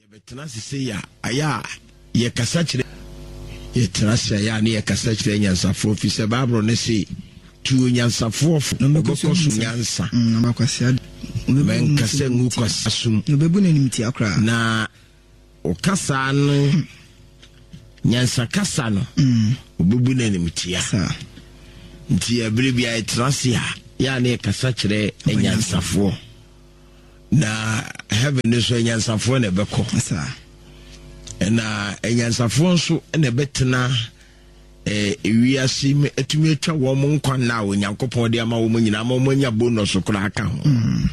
Yebetena sisi ya aya ye kasa kire ye trasya ya ne ye kasa kire nyansafo fi se Bible ne se tu nyansafo no mekoso nyansa na makwase men kasa ngu kwasum no bebu nanim ti akra na o kasa no nyansa kasa no obebu nanim ti sa nti ebere bia ye trasya ya ne kasa kire nyansafo na heaven is when yansafo na beko sa na yansafo nso na betena ewiase atumi atwa wo mo nkwa na onyankopon de ama wo mo nyina ama mo nya bonus kura aka ho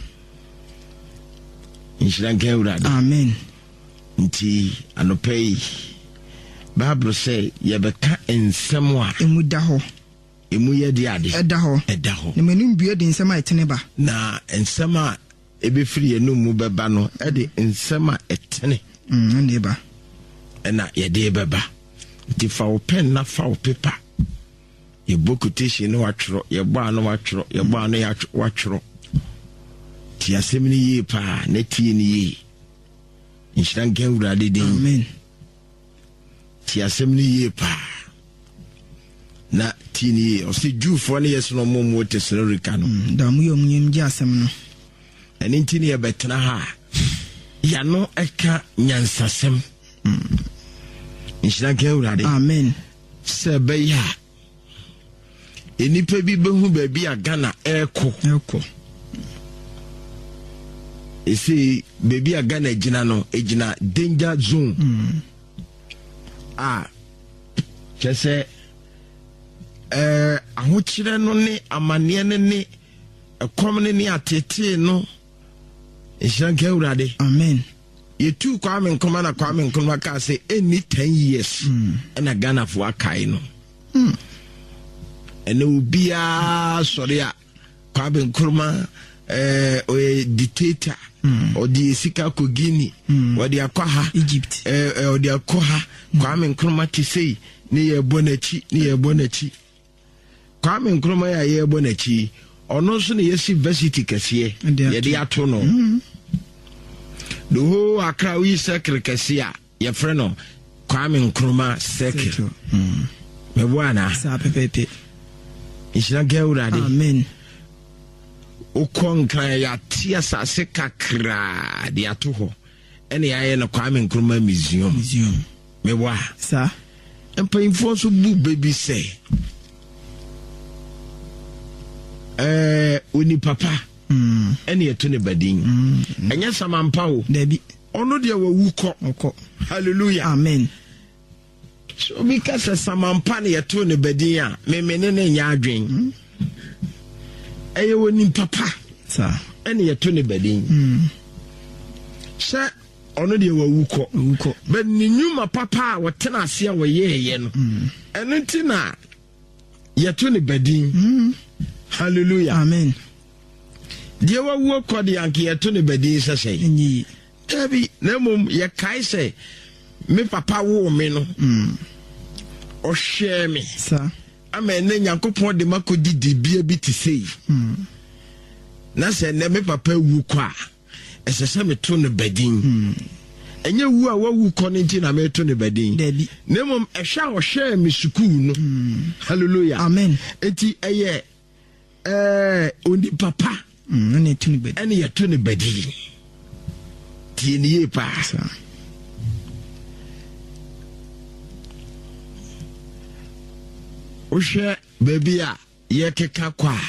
inshallah ngewrade amen nti anopei Bible say yebeka ensem a emu da ho emu ye de ade eda ho na manim bue de ensem a etene ba na ensem a ebe free enu mu beba no e de ensema etene ne ba na ye de beba ti fa o pen na fa o paper ye bokutation no watro ye gba no watro ye gba no ya watro ti asemi ni ye pa na ti ni ye inshan gawrade din amen ti asemi ni ye pa na ti ni ye o se jufo ne yeso no mo Thessalonica no da mu yom nyem ji asem no eni ntini ye betena ha ya no eka nyansasem nshira gawrade amen se be ya enipa bi behu ba bi agana eko esi baby agana ejina no ejina danger zone chese ahokyere no ne amane ne ekomne ne atete no Ishanke urade amen yetu Kwame Nkrumah na Kwame Nkrumah ka say any 10 years na Ghana for akai no ene ubia sorry a Kwame Nkrumah o dictator o di sika ko Guinea o di akwaha Egypt o di akwaha Kwame Nkrumah ti say ni ye bonachi Kwame Nkrumah ya ye bonachi ono so ne yesi university kese ye de ato no the whole Accra we circle kese a ye frɛ no Kwame Nkrumah circle me bwana sa pepepe ishira gawrade amen ukon kan ya tia sase kakra de ato ho ene ya ye no Kwame Nkrumah museum me bwa sa empayinfo so bu baby say oni papa ene yeto ne badin enye samampa wo dabi ono de wawu ko hallelujah amen so because samampa ne yeto ne badin a memene ne nya adwen eye woni papa sa ene yeto ne badin sha ono de wawu ko but ni nyuma papa wotena ase a woyeye no eno ntina yeto ne badin hallelujah amen dia wawu kodi anke yeto ne badin sese nyi tabi na mum ye kai se me papa wo me no o hwe me sa ama ne Nyankopon de makodi dibia bi ti sei na se ne me papa wu kwa esese me to ne badin enye wu a wawu ko ne nti na me to ne badin na mum ehwa o hwe me sukuu no hallelujah amen enti eye oni papa ene tuni bedi ene yeto ne bedi tinie pa ohwe baby a yekeka kwa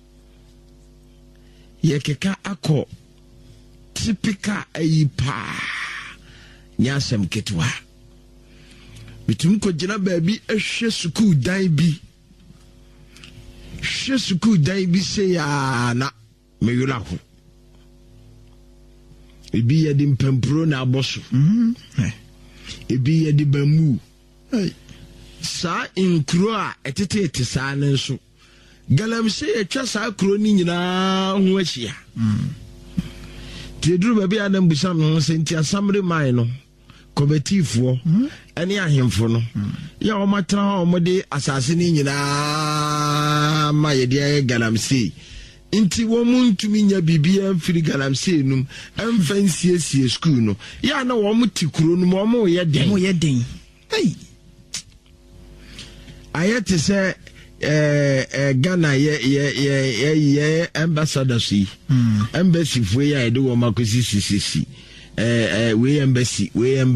yekeka akọ typical ayipa nyasem ketwa bitum ko gina baby ehwe sukuu dan bi shesuku dai bi se ya na meyula ho ebi ye di mpempro na aboso ebi ye di bamu sa inkro a etete sa na nso galamse etwa sa kro ni nyina ho ahia tiduru ba bia na mbusam no senti asamre mai no kobetifo ene ahemfo no ya o matra o mode asase ni nyina ma ye de galamse inti wo muntumi nya bibia mfiri galamsey num emfa nsiesie school no ya na wo muti kuro no mo ye den hey ayete se Ghana ye ambassador si embassy fwe ya edo wo makosi sisi we embassy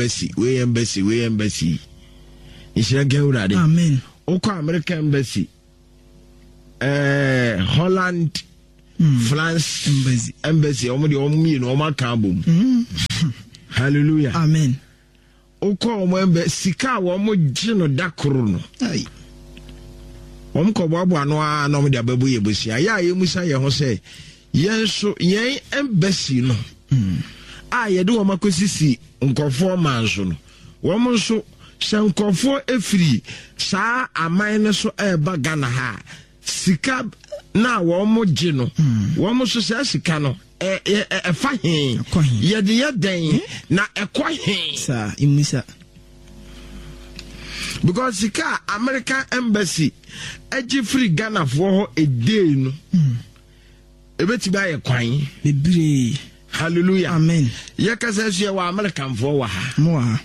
ishira gawrade amen oko American embassy Holland France embassy omo de omo mi no omo kan bom hallelujah amen oko omo embassy ka wo mo gino dakoro no ai Omkobo ano a no de ababu ye bosia ya ye musa ye ho se yenso yen embassy no a ye de wo makosisi nkofo manso no wo mo so shankofo efiri saa aman ne so eba Ghana ha sika na wo mo gi no wo mo so sa sika no fa hin ye de ye den na ekohin sa imusa because sika American embassy eji free Ghana for a day no ebeti ba ye kwan bebre hallelujah amen ye kasa so ye wa American for wa ha mo ha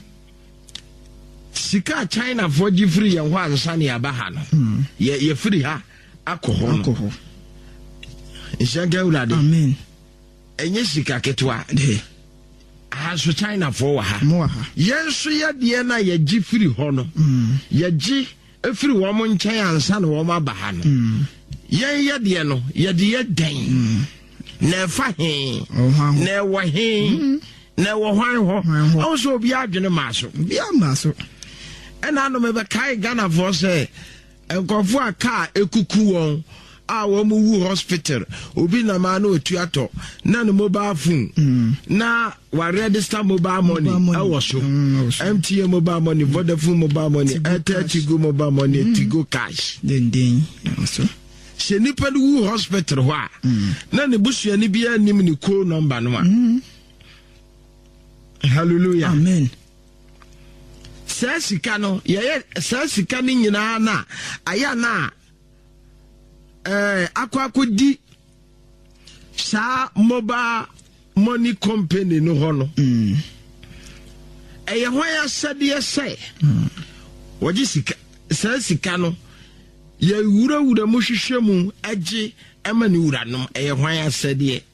sika China for ji free ye ho ansa ne aba ha no ye free ha akoho inshaga ulade amen enye sika ketwa so China for wa ha mo ha yenso ye de na ye ji free ho no ye ji efiri wo mo nchen ansa na wo ma ba ha no ye de no ye de ye den na fa he na wo he na wo hwan ho also obi adwene maso ena no me be kai Ghana for say enkofo aka ekuku won a wo mu wu hospital obi na ma na otuato na no mobile phone na wa register mobile money awo so MTN mobile money Vodafone mobile money Airtel Tigo mobile money Tigo cash den so se nipa wu hospital ho a na ne busua ni bia nim ni call number no a hallelujah amen sasika no ye sasika ni nyina na aya na akwakodi sa mobile money company no hono eye ho ya sade say woji sika sasika no ye wura mo hwehwemu age emani wura no eye ho ya sade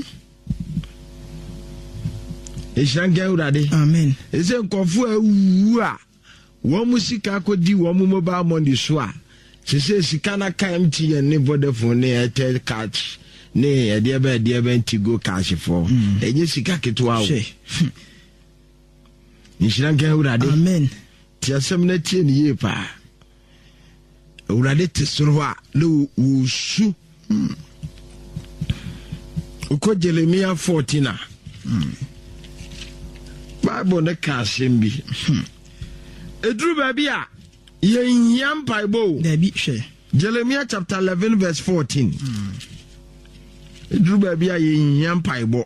Ishanga urade amen ese nkofu awu a wo musika akodi wo mobile money so a sese sika na MTN ne Vodafone ne Airtel cash ne ade ba Tigo cash for enye sika ketwa wo Ishanga urade amen ti asem na tie ne ye pa urade tesoro a le usu uko Jeremiah 14 Bible ne kasembi edru baby a yenhia Bible da bi hwe Jeremiah chapter 11 verse 14 edru baby a yenhia Bible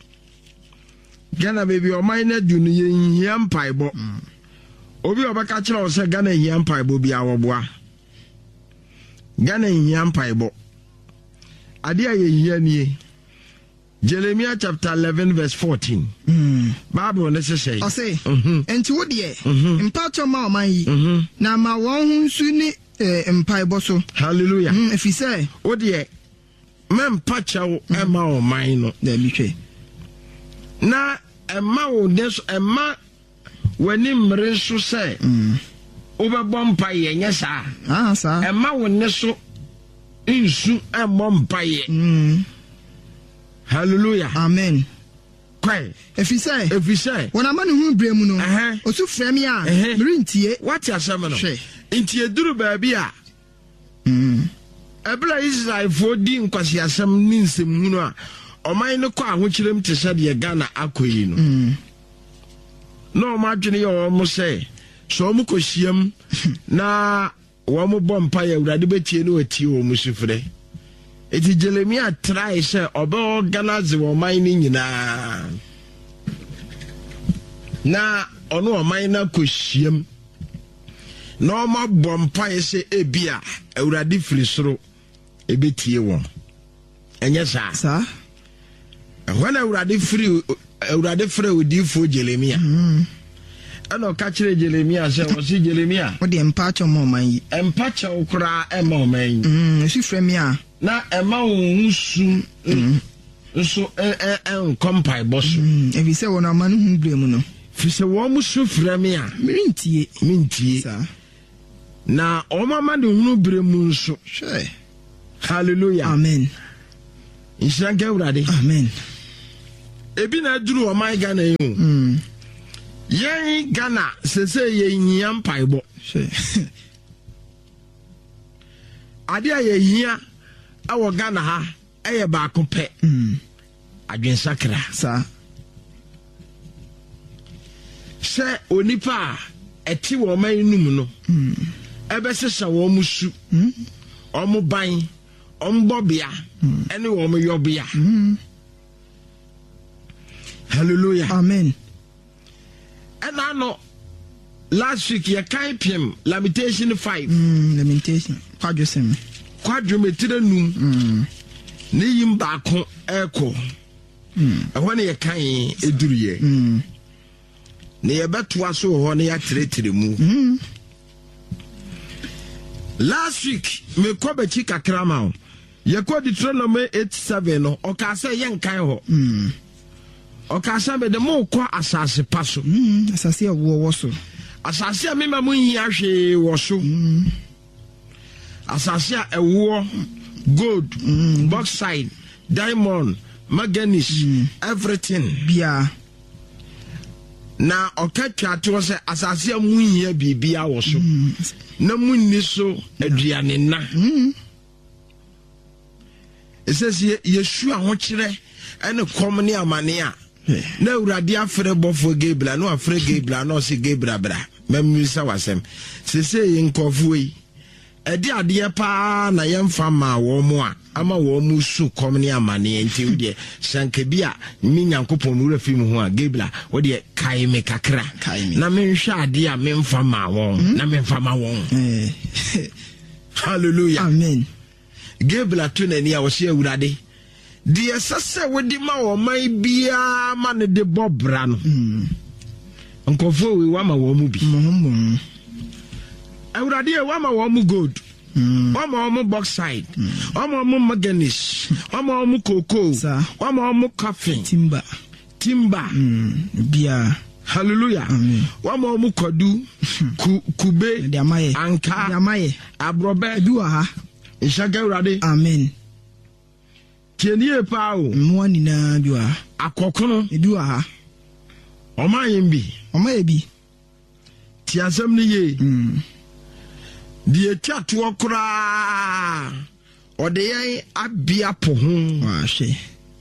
Ghana baby o mine du no yenhia Bible obi obaka kire o se Ghana yenhia Bible bi awoboa Ghana yenhia Bible ade a yenhia nie Jeremiah chapter 11 verse 14. Bible ne say. O say, enti wo de mpacho ma o man yi na ma won hu nsu ni mpaibo so. Hallelujah. If you say, wo de me mpacho e ma o man no. Da bi hwe. Na e ma wo de so e ma wani mre so say. Wo be bom pa ye nya sa. Ah sa. E ma wo ne so nsu e bom pa ye. Hallelujah. Amen. Kwai. If you say. When amani hu bremu no. Osu frem ya. Merintie. What you say no? Intie duru baabi a. Ebla Israel for di nkwasi asem ni nsem hu no a. Oman no kwa ahokyerem te sɛ de Ghana akoyi no. No ma dwene ye o mo sɛ. So mo kohyiam na wo mo bɔ mpa ya Awurade betie no atie wo mo sufre. Eti Jeremiah try say oba organize wo man ni nyina na ono o man na kohyiam na o ma bompa ye say ebia Awurade firi soro ebetie won enye sa when awurade free odifo Jeremia ano ka kire Jeremia se wo si Jeremia wo de empacho mo man yi empacha okra ema o man yi si frɛ me a na ema wo husu so kompai boso ebi se wo na manu hu bremu no fi se wo mu so frɛ me a mintie sa na o mama de hunu bremu nso hwe hallelujah amen inshanke urade amen ebi na duru o my Ghana yi yen Ghana sese ye hia mpaibo ade a ye hia awo Ghana ha eye ba ko pe adwen sakra sa se onipa eti wo man num no ebe sesa wo musu omo ban ombobia ene wo mo yobia hallelujah amen and I know last week you can't pim Lamentation 5 Lamentation quadrometer num ni yim baako eko when you can eduriye ne yebeto aso ho ne ya tretre mu last week me ko ba chi kakra ma ye ko Deuteronomy 8:7 no o ka say yen kan ho o ka say be de mo ko asase paso asase a wo so asase a me ma mu hia hwe wo so asase a ewo gold bauxite diamond manganese everything bia na okatwa to se asase a mu hia bibia wo so na mu ni so aduane na says Yeshua ho kire ene kom ne amane a na urade afre bofo Gabriel no afre Gabriel no se Gabriel bra memisa wasem sese yinkofo yi edi ade pa na yemfa ma wo mo a ama wo mu su kom ne amane enti wo de sanka bia mi nyankopon mu rafi mu ho a Gabriel wo de kai me kakra na menhwa ade a memfa ma won na memfa ma won hallelujah amen Gabriel to nani a wo se awurade de sese wo di ma wo mai bia ma ne de bobra no nkofo we wa ma wo mu bi awurade e wa ma wo mu gold wa ma wo mu bauxite wa ma wo mu manganese wa ma wo mu cocoa wa ma wo mu coffee timber bia hallelujah wa ma wo mu kwadu kube de amaye anka de amaye abrobe bi wa ha Ishaka urade amen tienie pa o mo anina bi wa akokono bi wa ha omayembi omayebi ti asem ni ye die twato okra ode yen abia po ho wa hwe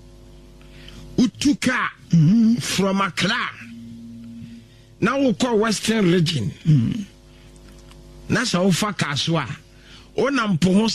utuka from Accra now we call Western region na sa ufa kaswa onampo ho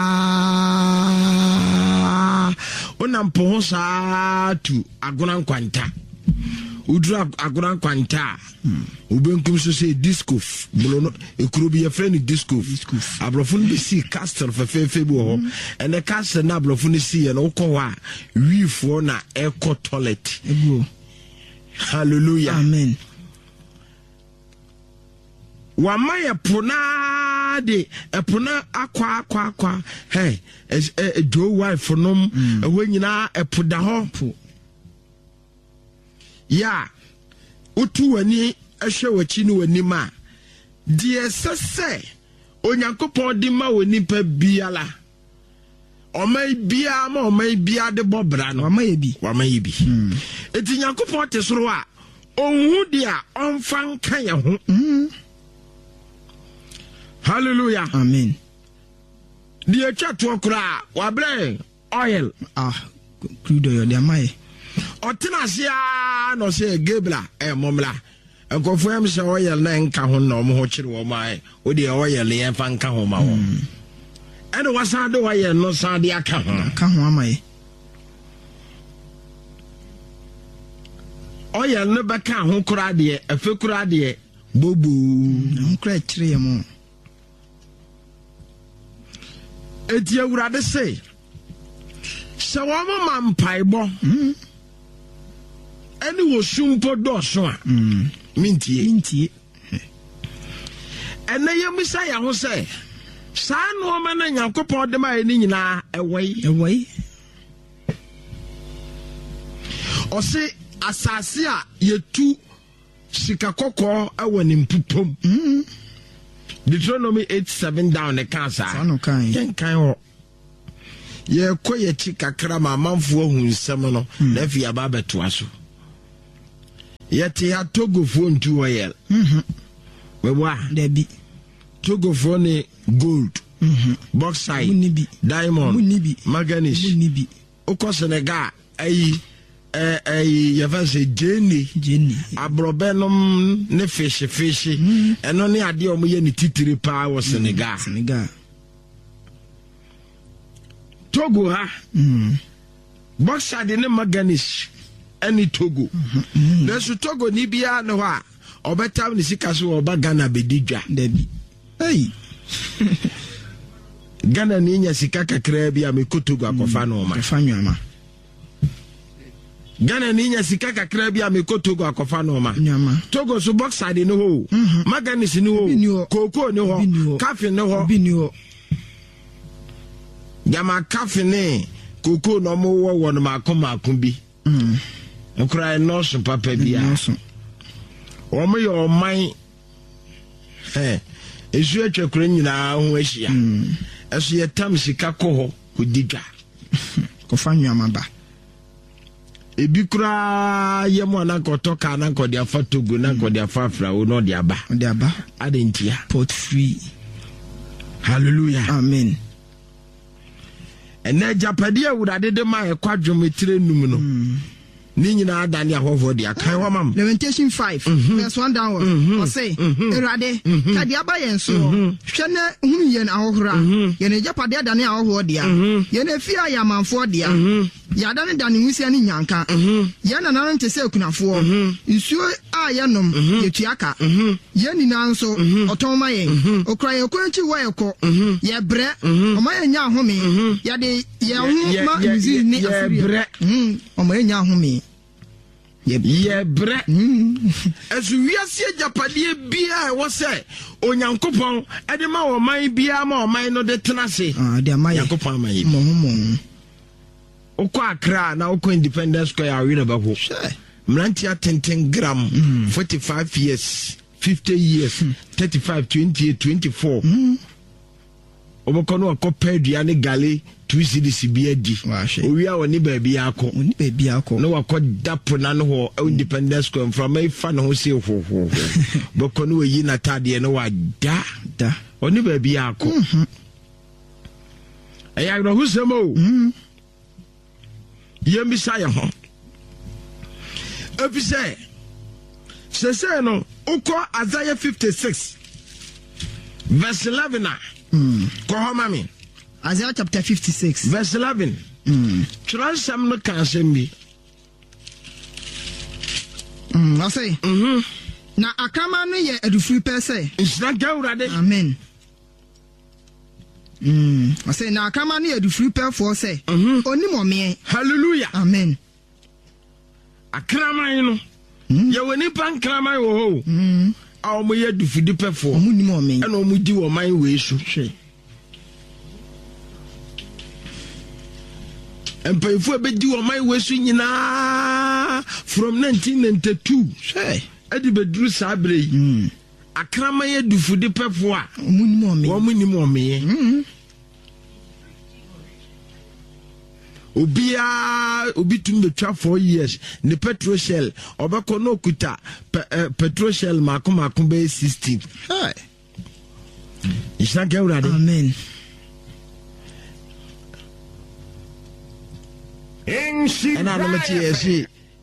sa tu agona kwanta udra agona kwanta ubenkum so say disco bolono ekuro bi ye friend disco abrofun be see castle fefe bi ho and the castle na abrofun see ye no ko wa wifo na eco toilet hallelujah amen wamaya pona de epona akwa hey do wife nom ewenyina epoda ho ya utu wani ehwe wachi ni wani ma de sese onyankopon di ma woni pa biala omai bia ma omai bia de bobra no wamai bi eti nyankopon te soro a onhu dia onfan kan ya ho hallelujah amen die twato okra wa bre oil crude oil de amaye otina sia no se Gabriel momla enkofo am se oil na nka ho na omo ho kire wo mai wo de oil ye fa nka ho ma wo ene wasa de oil no sa de aka ho amaye oil no ba ka ho kura de efe kura de bobu nkra kire mo eti awurade se So wama mpaibo any wo sumpo doso a mintie ene yemisa ya ho se saa no ma na Nyankopon de ma ni nyina ewoi ose asase a yetu sika kokko awani mpupom Deuteronomy 8:7 down the cancer ken kan ho ye koye ti kakra ma manfo hu nsem no na fi aba beto aso yete ya togofo ntu oyel wewa debi togofo ne gold bauxite diamond manganese oko Senegal ayi yavase jeni abrobenom ne fish eno ne ade o ye ne titiri pa wo Senegal Togo ha bauxite ne manganese any Togo there's Togo ni bia no ha obeta ni sika so oba Ghana bedidwa debi hey Ghana ni nya sika kakra bia me kotogo akofa no ma fanwama Ghana ni nya sika kakra bia me kotogo akofa no ma Togo so bauxite no ho manganese no ho cocoa no ho coffee no ho Jama coffee ne cocoa no mo wo no makoma bi nkura no so papa bia o mo yo man esu atwakura nyina ho ahia eso ye tam sika ko ho kodiga ko fanwama ba ebi kura ye mo na kotoka na kodi afa Togo na kodi afa Afra wo no de aba adentia port free hallelujah amen ene japade awurade de ma ekwadwometire num no ni nyina adane ahofo de akan wa mam Lamentation 5 verse 1 downward or say erade kadi abayen so hwene hunu yen ahohora yen japade adane ahofo de yen fi ayamanfo de ya adane dane nwisia ni nyanka yen na nan tese kunafo nsuo a yenom yetuaka yen ni nanso otonma yen okra yekonchi wa yeko ye bre oma yen nya ahome ye de ye hu ma nzi ni afire oma yen nya ahome ye bre esu wiase japade bia wo se Onyankopon ede ma wo man bia ma wo man no de tenase de ma Yankopon ma yi mo okọ Accra na okọ Independence Square awira bako mlantia 10 gram 45 years 50 years 35 28 24 oboko no akọ dua ne gale 2 cedis bia di owia woni ba bia akọ no wakọ dapo na no ho Independence Square from my fan ho se ho boko no yi na tade no wa da oni ba bia akọ eya no husemo yemisa ye ho efise sese no ukọ Isaiah 56 verse 11 ko ho mami Isaiah chapter 56 verse 11 transam no kansem bi I say na akama no ye adufuri pese nsira gawurade amen I say na akama no ye adufuri pefo say onimo me hallelujah amen akraman no ye woni pan kraman wo ho a o mo ye adufudi pefo omunimo me e na o mo di wo man we su empayfo be di wo man we su nyina from 1992 say edi bedru sabre yi akraman ye adufudi pefo a omunimo me obi tum betwa 4 years ne petrol shell obeko no kuta petrol shell makoma be 16 hey isha gawrade amen ana no meti esi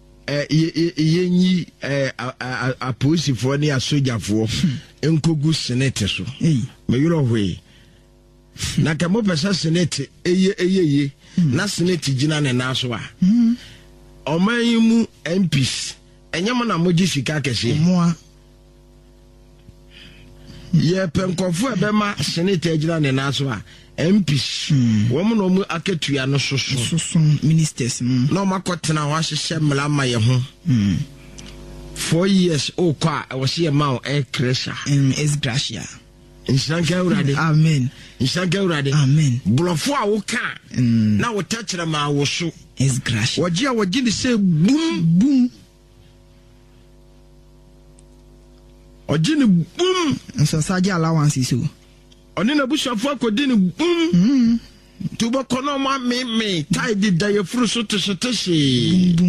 yenyi aposifo ne asojafo enkogu senate so me yoro hwe na kamo pesa senate eye na senate gina ne naso a oman mu MPs enyam na moji sika kese moa ye penkofo ebema senate gina ne naso a MPs wɔn no mu aketua no soso ministers na makɔtena hɔ ahyehyɛ mmala ma yɛ ho 4 years okɔ a wɔsi yɛ ma cresha is gracia Inshanka urade. Amen. Inshanka urade. Amen. Blofo a woka. Na wo touch ma wo so. Is gracious. Waji ni say boom boom. Oji ni boom. So saji allowance so. Oni na bushafo akodi ni boom. Tubo kono ma me. Tai di da ye furu so to so